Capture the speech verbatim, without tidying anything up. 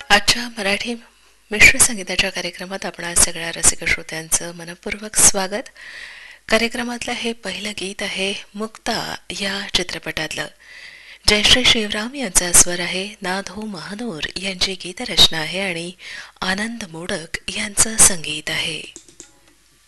आजच्या मराठी मिश्र संगीताच्या कार्यक्रमात आपणा सगळ्या रसिक श्रोत्यांचं मनपूर्वक स्वागत. कार्यक्रमातलं हे पहिलं गीत आहे मुक्ता या चित्रपटातलं. जयश्री शिवराम यांचा स्वर आहे, नाधो महानोर यांची गीतरचना आहे आणि आनंद मोडक यांचं संगीत आहे.